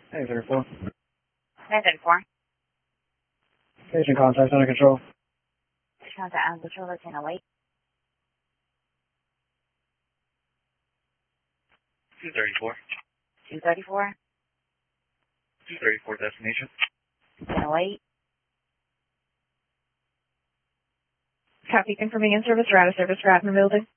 Hey, 34. 934. Station contact under control. Contact on control, that's in a wait. 234. 234. 234 destination. In a wait. Copy, confirming in service, route of service, route in the building.